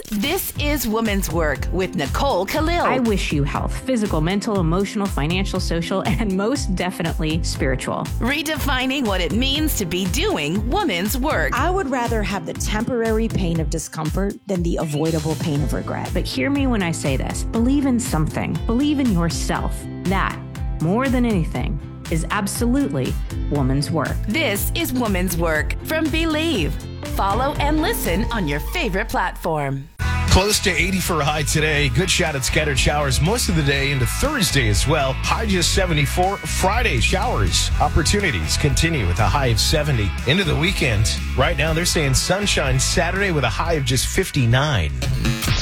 This is Woman's Work with Nicole Khalil. I wish you health, physical, mental, emotional, financial, social, and most definitely spiritual. Redefining what it means to be doing woman's work. I would rather have the temporary pain of discomfort than the avoidable pain of regret. But hear me when I say this. Believe in something. Believe in yourself. That, more than anything, is absolutely woman's work. This is Woman's Work from Believe. Follow and listen on your favorite platform. Close to 80 for a high today. Good shot at scattered showers most of the day into Thursday as well. High just 74. Friday, showers. Opportunities continue with a high of 70. Into the weekend. Right now, they're saying sunshine Saturday with a high of just 59.